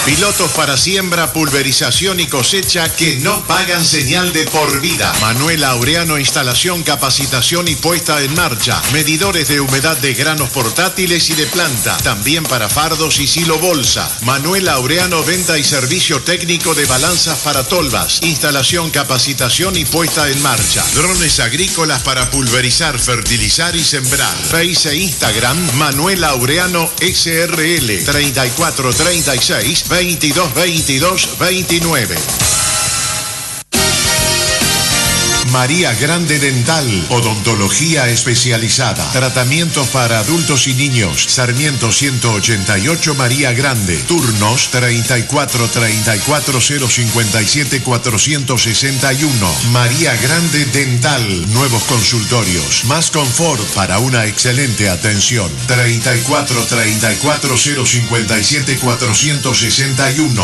Pilotos para siembra, pulverización y cosecha que no pagan señal de por vida. Manuel Laureano, instalación, capacitación y puesta en marcha. Medidores de humedad de granos portátiles y de planta. También para fardos y silo bolsa. Manuel Laureano, venta y servicio técnico de balanzas para tolvas. Instalación, capacitación y puesta en marcha. Drones agrícolas para pulverizar, fertilizar y sembrar. Face e Instagram, Manuel Laureano SRL 3436 222229. María Grande Dental, odontología especializada, tratamientos para adultos y niños. Sarmiento 188 María Grande, turnos 34 34 057 461. María Grande Dental, nuevos consultorios, más confort para una excelente atención. 34 34 057 461.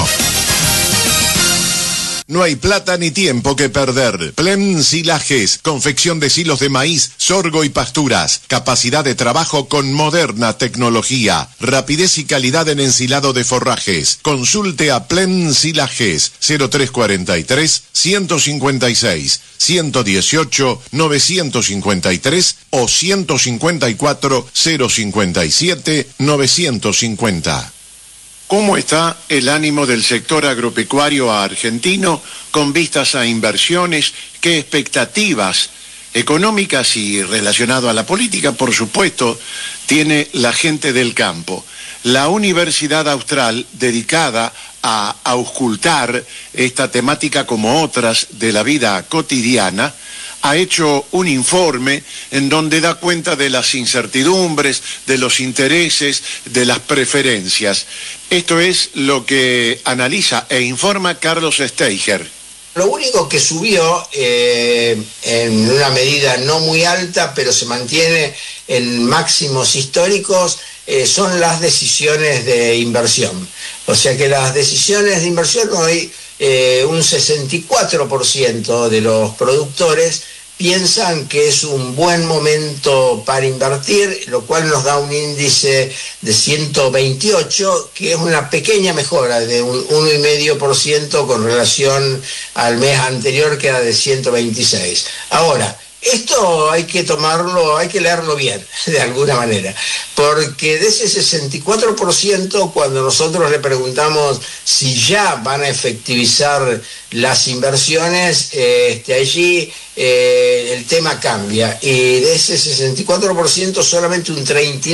No hay plata ni tiempo que perder. Plem Silajes, confección de silos de maíz, sorgo y pasturas. Capacidad de trabajo con moderna tecnología. Rapidez y calidad en ensilado de forrajes. Consulte a Plem Silajes 0343 156 118 953 o 154 057 950. ¿Cómo está el ánimo del sector agropecuario argentino con vistas a inversiones? ¿Qué expectativas económicas y relacionado a la política, por supuesto, tiene la gente del campo? La Universidad Austral, dedicada a auscultar esta temática como otras de la vida cotidiana, ha hecho un informe en donde da cuenta de las incertidumbres, de los intereses, de las preferencias. Esto es lo que analiza e informa Carlos Steiger. Lo único que subió en una medida no muy alta, pero se mantiene en máximos históricos, son las decisiones de inversión. O sea que las decisiones de inversión hoy, un 64% de los productores piensan que es un buen momento para invertir, lo cual nos da un índice de 128, que es una pequeña mejora de un 1,5% con relación al mes anterior, que era de 126. Ahora, esto hay que tomarlo, hay que leerlo bien, de alguna manera, porque de ese 64%, cuando nosotros le preguntamos si ya van a efectivizar las inversiones, allí el tema cambia, y de ese 64% solamente un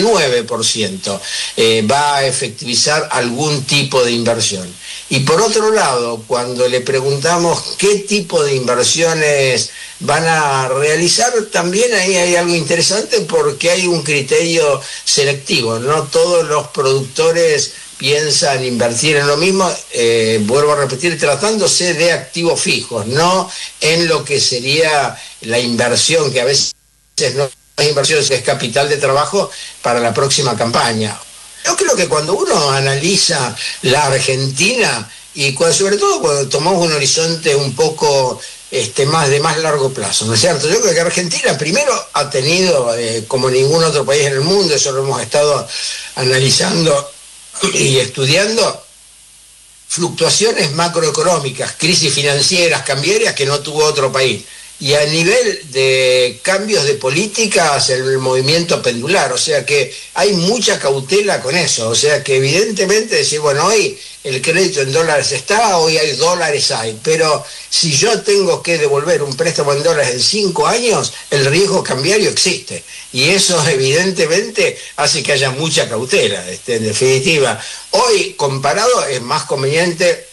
39% va a efectivizar algún tipo de inversión. Y por otro lado, cuando le preguntamos qué tipo de inversiones van a realizar, también ahí hay algo interesante, porque hay un criterio selectivo. No todos los productores piensan invertir en lo mismo, vuelvo a repetir, tratándose de activos fijos, no en lo que sería la inversión, que a veces no es inversión, es capital de trabajo para la próxima campaña. Yo creo que cuando uno analiza la Argentina, y sobre todo cuando tomamos un horizonte un poco más largo plazo, ¿no es cierto? Yo creo que Argentina primero ha tenido, como ningún otro país en el mundo, eso lo hemos estado analizando y estudiando, fluctuaciones macroeconómicas, crisis financieras, cambiarias, que no tuvo otro país. Y a nivel de cambios de políticas, el movimiento pendular, o sea que hay mucha cautela con eso, o sea que evidentemente decir, bueno, hoy el crédito en dólares está, hoy hay dólares hay, pero si yo tengo que devolver un préstamo en dólares en 5 años, el riesgo cambiario existe, y eso evidentemente hace que haya mucha cautela, en definitiva. Hoy, comparado, es más conveniente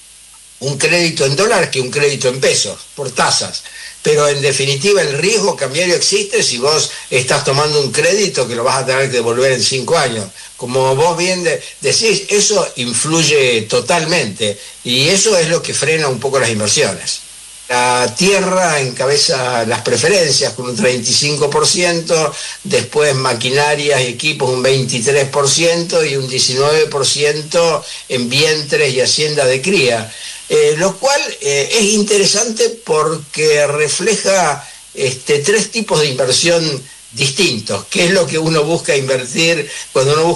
un crédito en dólares que un crédito en pesos, por tasas. Pero en definitiva el riesgo cambiario existe si vos estás tomando un crédito que lo vas a tener que devolver en 5 años. Como vos bien decís, eso influye totalmente, y eso es lo que frena un poco las inversiones. La tierra encabeza las preferencias con un 35%, después maquinarias y equipos un 23% y un 19% en vientres y hacienda de cría. Lo cual es interesante porque refleja 3 tipos de inversión distintos, que es lo que uno busca invertir cuando uno busca